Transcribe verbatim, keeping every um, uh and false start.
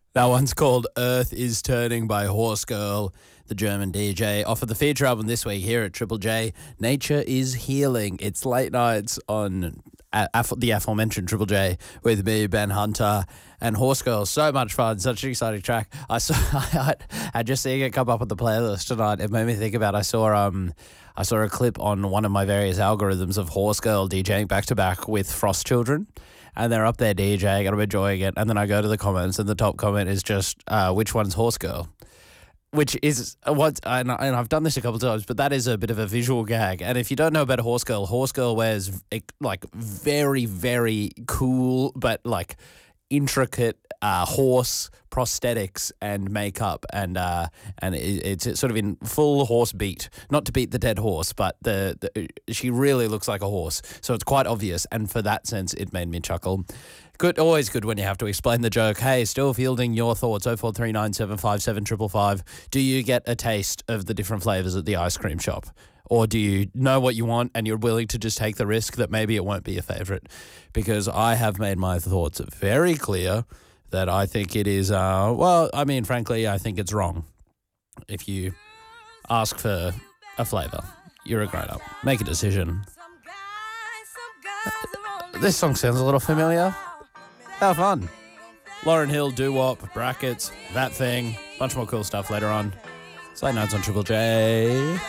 That one's called Earth is Turning by Horse Girl, the German D J. Off of the feature album this week here at Triple J, Nature is Healing. It's late nights on a- aff- the aforementioned Triple J with me, Ben Hunter, and Horse Girl. So much fun, such an exciting track. I saw, I, I just seeing it come up on the playlist tonight, it made me think about, I saw um, I saw a clip on one of my various algorithms of Horse Girl DJing back-to-back with Frost Children. And they're up there DJing and I'm enjoying it. And then I go to the comments and the top comment is just, uh, which one's Horse Girl? Which is what, and, and I've done this a couple of times, but that is a bit of a visual gag. And if you don't know about Horse Girl, Horse Girl wears like very, very cool, but like intricate uh, horse prosthetics and makeup, and uh, and it, it's sort of in full horse beat. Not to beat the dead horse, but the, the she really looks like a horse, so it's quite obvious. And for that sense, it made me chuckle. Good, always good when you have to explain the joke. Hey, still fielding your thoughts. oh four three nine seven five seven five five five. Do you get a taste of the different flavors at the ice cream shop? Or do you know what you want and you're willing to just take the risk that maybe it won't be your favorite? Because I have made my thoughts very clear that I think it is, uh, well, I mean, frankly, I think it's wrong. If you ask for a flavor, you're a grown-up. Make a decision. This song sounds a little familiar. How fun. Lauryn Hill, doo-wop, brackets, that thing, bunch more cool stuff later on. It's late nights on Triple J.